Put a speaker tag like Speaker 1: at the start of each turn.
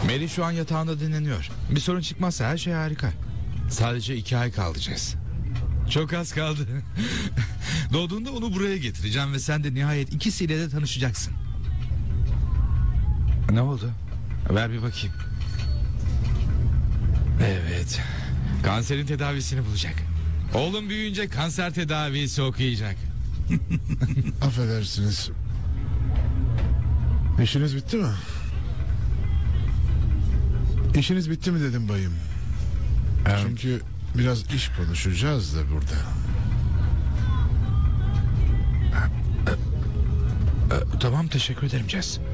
Speaker 1: Mary şu an yatağında dinleniyor. Bir sorun çıkmazsa her şey harika. Sadece 2 ay kalacağız. Çok az kaldı. Doğduğunda onu buraya getireceğim ve sen de nihayet ikisiyle de tanışacaksın. Ne oldu? Ver bir bakayım. Evet. Kanserin tedavisini bulacak. Oğlum büyüyünce kanser tedavisi okuyacak.
Speaker 2: Affedersiniz. İşiniz bitti mi? İşiniz bitti mi dedim bayım.
Speaker 1: Evet.
Speaker 2: Çünkü biraz iş konuşacağız da burada.
Speaker 1: Tamam, teşekkür ederim Jess.